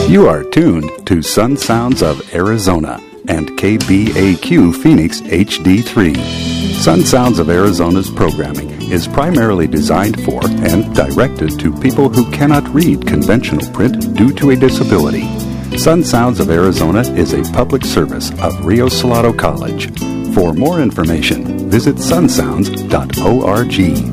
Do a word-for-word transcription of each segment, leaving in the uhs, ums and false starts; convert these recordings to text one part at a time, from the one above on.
You are tuned to Sun Sounds of Arizona and K B A Q Phoenix H D three. Sun Sounds of Arizona's programming is primarily designed for and directed to people who cannot read conventional print due to a disability. Sun Sounds of Arizona is a public service of Rio Salado College. For more information, visit sun sounds dot org.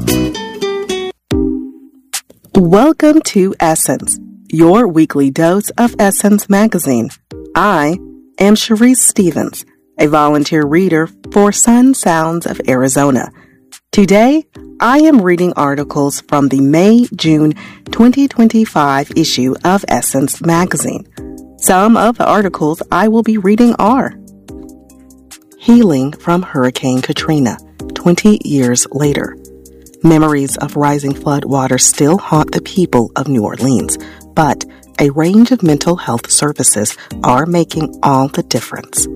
Welcome to Essence, your weekly dose of Essence Magazine. I am Sharice Stevens, a volunteer reader for Sun Sounds of Arizona. Today, I am reading articles from the May-June twenty twenty-five issue of Essence Magazine. Some of the articles I will be reading are: Healing from Hurricane Katrina, twenty years later. Memories of rising flood waters still haunt the people of New Orleans, but a range of mental health services are making all the difference.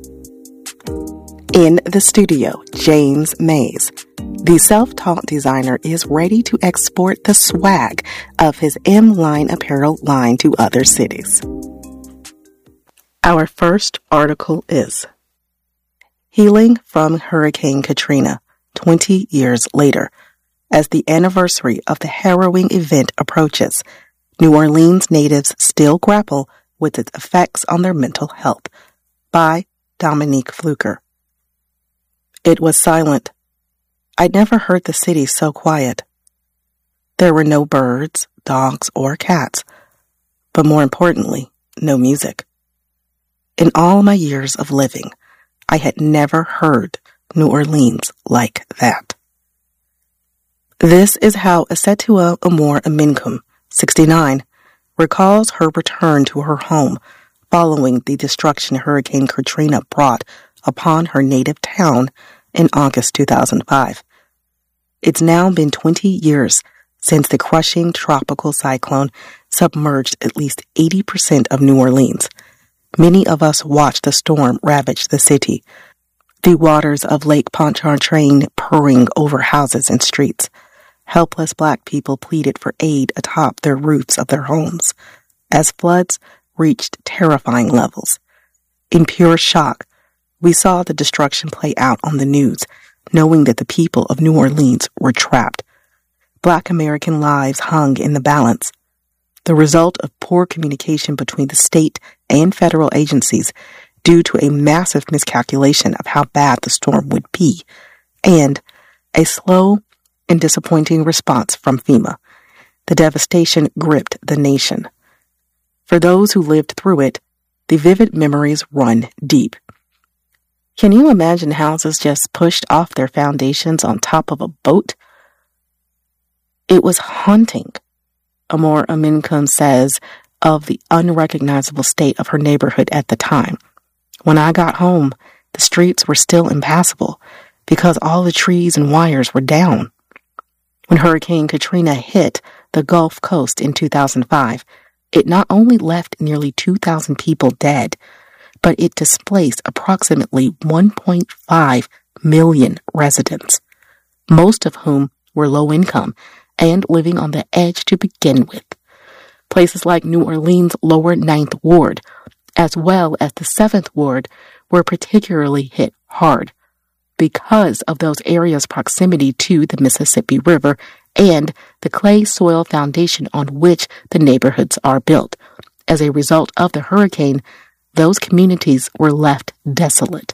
In the studio, James Mays. The self-taught designer is ready to export the swag of his M-Line apparel line to other cities. Our first article is Healing from Hurricane Katrina, twenty years later. As the anniversary of the harrowing event approaches, New Orleans natives still grapple with its effects on their mental health. By Dominique Fluker. It was silent. I'd never heard the city so quiet. There were no birds, dogs, or cats, but more importantly, no music. In all my years of living, I had never heard New Orleans like that. This is how Asetua Amor Aminkum, sixty-nine, recalls her return to her home following the destruction Hurricane Katrina brought upon her native town in August two thousand five. It's now been twenty years since the crushing tropical cyclone submerged at least eighty percent of New Orleans. Many of us watched the storm ravage the city, the waters of Lake Pontchartrain purring over houses and streets. Helpless black people pleaded for aid atop their roofs of their homes as floods reached terrifying levels. In pure shock, we saw the destruction play out on the news, knowing that the people of New Orleans were trapped. Black American lives hung in the balance. The result of poor communication between the state and federal agencies due to a massive miscalculation of how bad the storm would be, and a slow and disappointing response from FEMA. The devastation gripped the nation. For those who lived through it, the vivid memories run deep. Can you imagine houses just pushed off their foundations on top of a boat? It was haunting, Amor Aminkum says of the unrecognizable state of her neighborhood at the time. When I got home, the streets were still impassable because all the trees and wires were down. When Hurricane Katrina hit the Gulf Coast in two thousand five, it not only left nearly two thousand people dead, but it displaced approximately one point five million residents, most of whom were low income and living on the edge to begin with. Places like New Orleans' lower Ninth Ward, as well as the Seventh Ward, were particularly hit hard because of those areas' proximity to the Mississippi River and the clay soil foundation on which the neighborhoods are built. As a result of the hurricane, those communities were left desolate.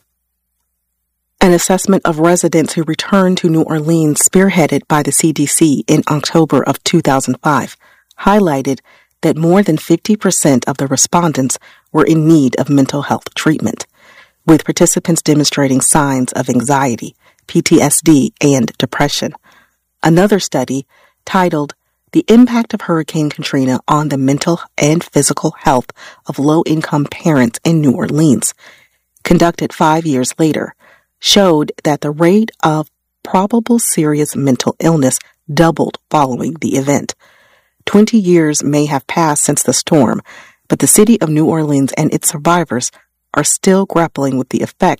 An assessment of residents who returned to New Orleans, spearheaded by the C D C in October of two thousand five, highlighted that more than fifty percent of the respondents were in need of mental health treatment, with participants demonstrating signs of anxiety, P T S D, and depression. Another study, titled The Impact of Hurricane Katrina on the Mental and Physical Health of Low-Income Parents in New Orleans, conducted five years later, showed that the rate of probable serious mental illness doubled following the event. Twenty years may have passed since the storm, but the city of New Orleans and its survivors are still grappling with the effects